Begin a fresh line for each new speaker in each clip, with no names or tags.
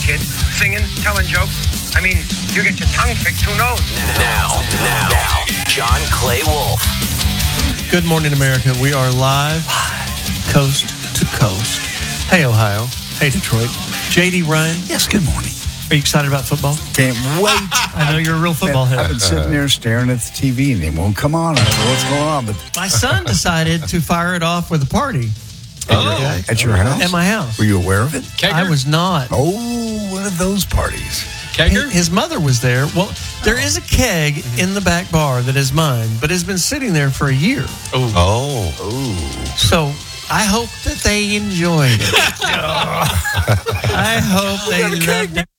kid, singing, telling jokes. I mean, you get your tongue fixed, who knows?
Now, John Clay Wolf.
Good morning, America. We are live, coast to coast. Hey, Ohio. Hey, Detroit. JD Ryan.
Yes, good morning.
Are you excited about football?
Can't wait.
I know you're a real football head.
I've been sitting there staring at the TV and they won't come on. I don't know what's going on. But
My son decided to fire it off with a party.
at your house?
At my house.
Were you aware of it?
Kegger?
I was not.
Oh, one of those parties.
Kegger?
His mother was there. Well, there is a keg in the back bar that is mine, but has been sitting there for a year.
Oh.
So I hope that they enjoyed it. I hope they loved it.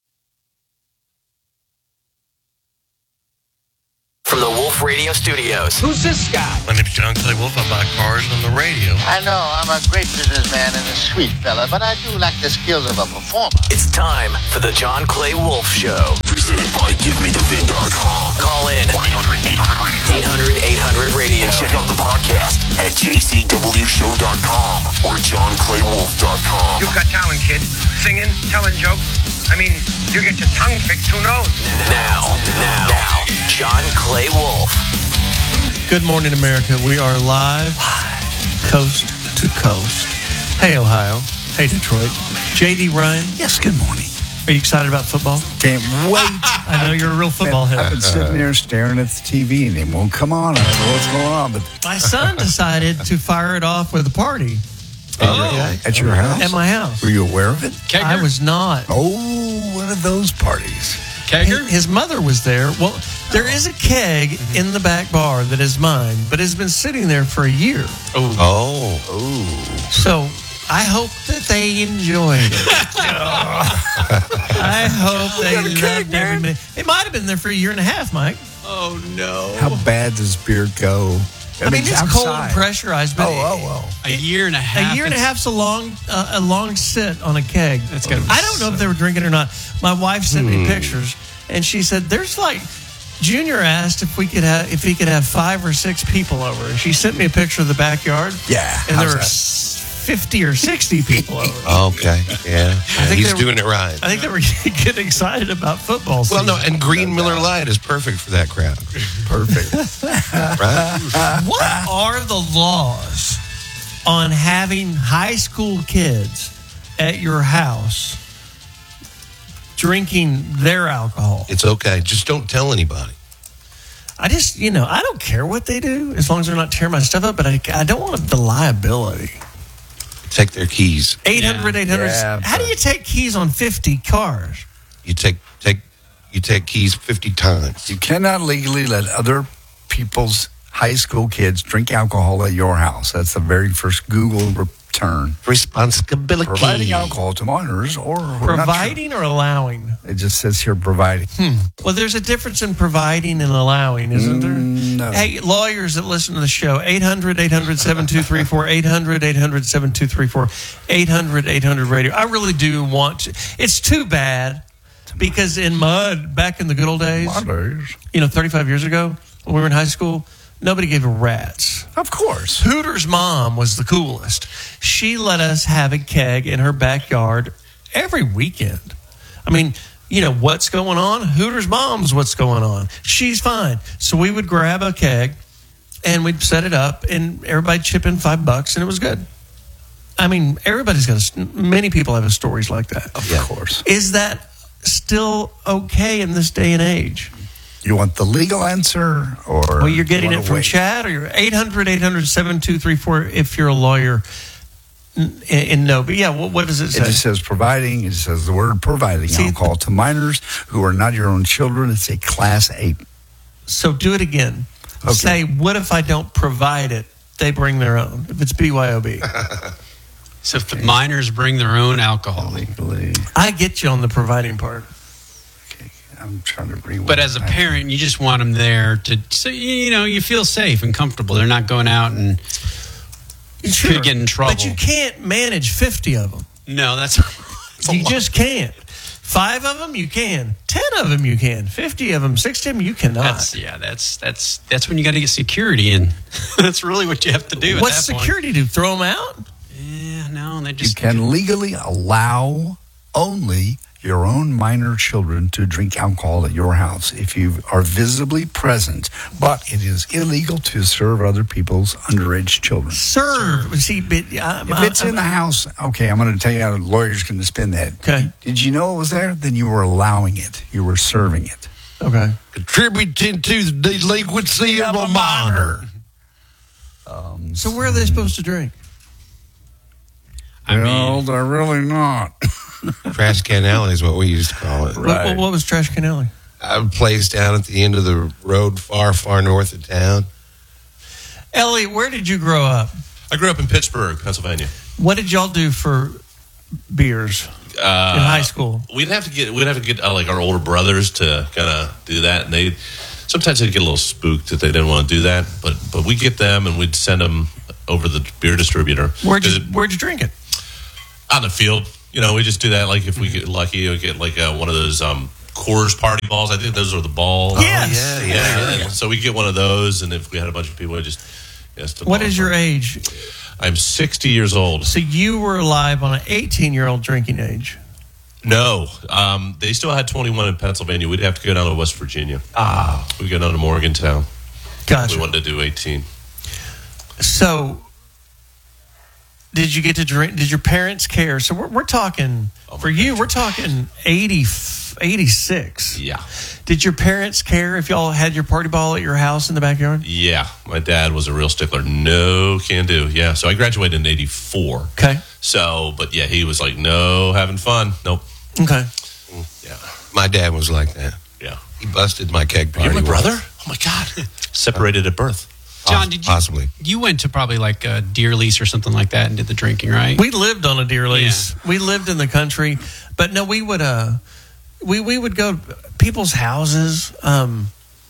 From the Wolf Radio Studios.
Who's this guy?
My name's John Clay Wolf. I buy cars on the radio.
I know I'm a great businessman and a sweet fella, but I do lack the skills of a performer.
It's time for the John Clay Wolf Show. Presented by GiveMeTheVin.com. Call in 800-800-radio. Check out the podcast at jcwshow.com or johnclaywolf.com.
You've got talent, kid, singing, telling jokes. I mean, you get your tongue fixed, who knows?
Now, John Clay Wolf.
Good morning, America. We are live, coast to coast. Hey, Ohio. Hey, Detroit. JD Ryan.
Yes, good morning.
Are you excited about football?
Can't wait.
I know you're a real football
I've
head.
been sitting there staring at the TV and they won't come on. I don't know what's going on. But
My son decided to fire it off with a party
at your house?
at my house.
Were you aware of it?
Kegger?
I was not.
Oh, one of those parties.
Kegger?
His mother was there. Well, there is a keg in the back bar that is mine, but has been sitting there for a year. So I hope that they enjoyed it. I hope they loved every minute. It might have been there for a year and a half, Mike.
Oh, no.
How bad does beer go?
I mean, it's cold and
outside.
pressurized, but
A year and a half.
a year and a half's a long sit on a keg.
That's gotta be
I don't know if they were drinking or not. My wife sent me pictures, and she said, "There's like." Junior asked if he could have 5 or 6 people over. And she sent me a picture of the backyard.
Yeah,
and there
how's
were
that?
50 or 60 people over.
Okay, yeah.
think
He's
they were-
doing it right.
I think they were getting excited about football season.
Well, no, and Green Miller Lite is perfect for that crowd,
Perfect.
right?
What are the laws on having high school kids at your house drinking their alcohol?
It's okay. Just don't tell anybody.
I just, I don't care what they do as long as they're not tearing my stuff up, but I don't want the liability.
Take their keys.
800.
Yeah,
How do you take keys on 50 cars?
You take keys 50 times.
You cannot legally let other people's high school kids drink alcohol at your house. That's the very first Google return.
Responsibility.
Providing alcohol to minors or
Providing or allowing?
It just says here providing.
Well, there's a difference in providing and allowing, isn't there?
No.
Hey, lawyers that listen to the show, 800-800-7234, 800-800-7234, 800-800-radio. I really do want to. It's too bad because back in the good old days, 35 years ago when we were in high school, nobody gave a rat's.
Of course.
Hooter's mom was the coolest. She let us have a keg in her backyard every weekend. I mean, what's going on? Hooter's mom's what's going on. She's fine. So we would grab a keg and we'd set it up and everybody chip in $5 and it was good. I mean, many people have stories like that.
Of course.
Is that still okay in this day and age?
You want the legal answer or?
Well, you're getting
you
it
wanna
from
wait?
Chad or you're 800-800-7234 if you're a lawyer. And no, but yeah, what does it say?
It just says providing. It says the word providing alcohol to minors who are not your own children. It's a Class 8.
So do it again.
Okay.
Say, what if I don't provide it? They bring their own. If it's BYOB.
So if the minors bring their own alcohol.
Legally.
I get you on the providing part.
Okay. I'm trying to read.
But as a parent, you just want them there so you feel safe and comfortable. They're not going out and
Sure.
could get in trouble.
But you can't manage 50 of them.
No, that's
You just can't. 5 of them, you can. 10 of them, you can. 50 of them, 60 of them, you cannot.
That's when you got to get security in. That's really what you have to do.
What's security do? Throw them out?
Yeah, no, they
You
just
can legally allow only your own minor children to drink alcohol at your house if you are visibly present, but it is illegal to serve other people's underage children.
Serve. See, but,
If it's in the house, okay, I'm going to tell you how the lawyer's going to spin that.
Okay.
Did you know it was there? Then you were allowing it. You were serving it.
Okay.
Contributing to the delinquency of a minor.
So where are they supposed to drink?
Well, they're really not.
Trash Can Alley is what we used to call it.
What was Trash Can Alley?
A place down at the end of the road, far, far north of town.
Ellie, where did you grow up?
I grew up in Pittsburgh, Pennsylvania.
What did y'all do for beers in high school?
We'd have to get like our older brothers to kind of do that, and sometimes they'd get a little spooked that they didn't want to do that, but we get them and we'd send them over the beer distributor.
Where'd you drink it?
On the field. We just do that. Like if we get lucky, we get like one of those Coors party balls. I think those are the balls.
Yes.
Yeah. So we get one of those, and if we had a bunch of people, we just
What is your age?
I'm 60 years old.
So you were alive on an 18-year-old drinking age.
No, they still had 21 in Pennsylvania. We'd have to go down to West Virginia. We'd go down to Morgantown.
Gotcha.
We wanted to do 18.
So, did you get to drink? Did your parents care? So we're talking for you. We're talking 86.
Yeah.
Did your parents care if y'all had your party ball at your house in the backyard?
Yeah, my dad was a real stickler. No can do. Yeah, so I graduated in 84.
Okay.
So, but yeah, he was like, no, having fun. Nope.
Okay.
Yeah.
My dad was like that.
Yeah.
He busted my keg party.
You're my
once.
brother? Oh my God. Separated at birth.
John, did you
Possibly.
You went to probably like a deer lease or something like that and did the drinking, right?
We lived on a deer lease. We lived in the country, but no, we would we would go to people's houses. The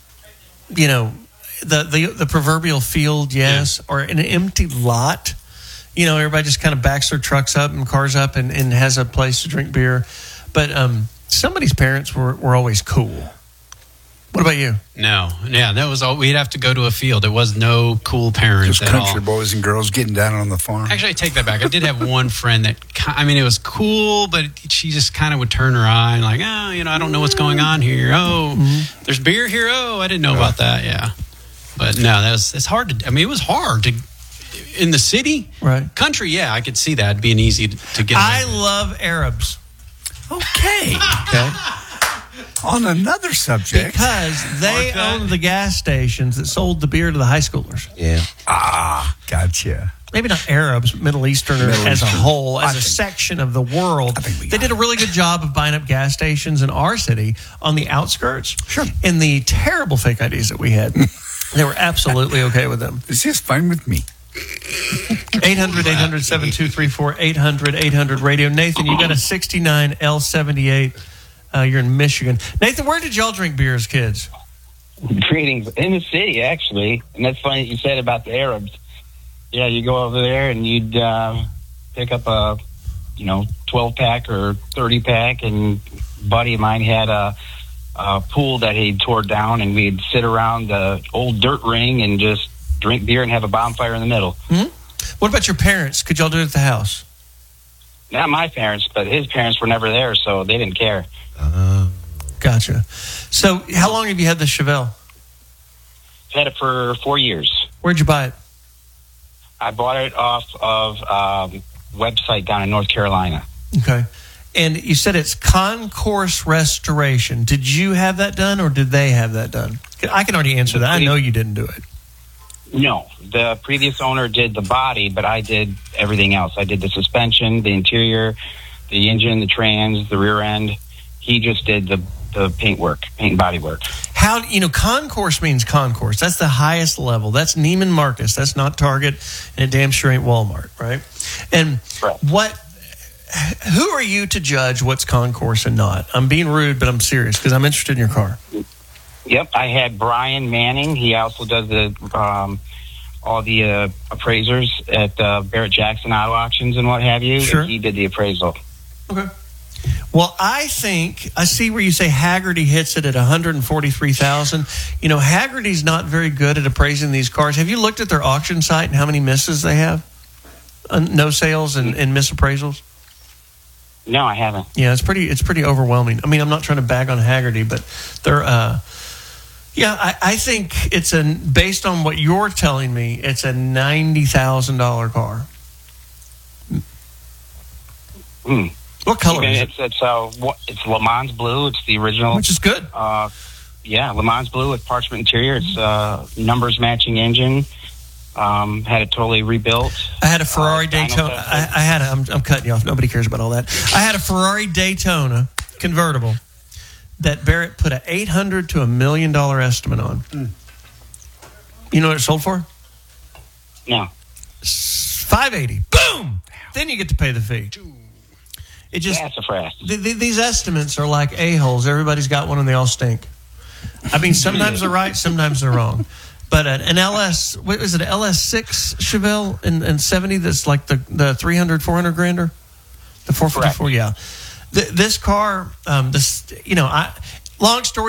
proverbial field, yes, or an empty lot. Everybody just kind of backs their trucks up and cars up and has a place to drink beer. But somebody's parents were always cool. What about you?
No. Yeah, that was all. We'd have to go to a field. There was no cool parents
Just
at all.
country boys and girls getting down on the farm.
Actually, I take that back. I did have one friend that, it was cool, but she just kind of would turn her eye and like, I don't know what's going on here. Oh, there's beer here. Oh, I didn't know about that. Yeah. But no, it's hard to, it was hard to, in the city.
Right.
Country, yeah, I could see that being easy to get.
I love Arabs.
Okay. On another subject.
Because they owned the gas stations that sold the beer to the high schoolers.
Yeah.
Gotcha.
Maybe not Arabs, Middle Easterners as a whole, as a section of the world. They did a really good job of buying up gas stations in our city on the outskirts.
Sure.
And the terrible fake IDs that we had, they were absolutely okay with them.
It's just fine with me.
800-800-7234, 800-800-RADIO. Nathan, you got a 69 L78. You're in Michigan. Nathan, where did y'all drink beer as kids?
Greetings. In the city, actually. And that's funny you said about the Arabs. Yeah, you go over there and you'd pick up a, 12-pack or 30-pack, and a buddy of mine had a pool that he tore down, and we'd sit around the old dirt ring and just drink beer and have a bonfire in the middle.
Mm-hmm. What about your parents? Could y'all do it at the house?
Not my parents, but his parents were never there, so they didn't care.
Gotcha. So how long have you had the Chevelle?
I've had it for 4 years.
Where'd you buy it?
I bought it off of website down in North Carolina.
Okay. And you said it's Concourse Restoration. Did you have that done, or did they have that done? I can already answer that. I know you didn't do it.
No, the previous owner did the body, but I did everything else. I did the suspension, the interior, the engine, the trans, the rear end. He just did the paint and body work.
How, concourse means concourse. That's the highest level. That's Neiman Marcus. That's not Target, and it damn sure ain't Walmart, right? And who are you to judge what's concourse and not? I'm being rude, but I'm serious because I'm interested in your car.
Yep, I had Brian Manning. He also does all the appraisers at Barrett Jackson Auto Auctions and what have you.
Sure.
And he did the appraisal.
Okay. Well, I see where you say Haggerty hits it at $143,000. Haggerty's not very good at appraising these cars. Have you looked at their auction site and how many misses they have? No sales and misappraisals?
No, I haven't.
Yeah, it's pretty overwhelming. I mean, I'm not trying to bag on Haggerty, but they're I think it's based on what you're telling me, it's a $90,000 car. What color is it?
It's Le Mans blue. It's the original,
which is good.
Le Mans blue with parchment interior. It's numbers matching engine. Had it totally rebuilt.
I had a Ferrari Daytona. I'm cutting you off. Nobody cares about all that. I had a Ferrari Daytona convertible that Barrett put an $800,000 to $1 million estimate on. You know what it sold for?
No.
$580,000. Boom. Then you get to pay the fee. It just these estimates are like a-holes. Everybody's got one and they all stink. I mean, sometimes they're right, sometimes they're wrong. But an LS, what is it, an LS6 Chevelle in 70 that's like the 300, 400 grander? The 454, yeah. This car, long story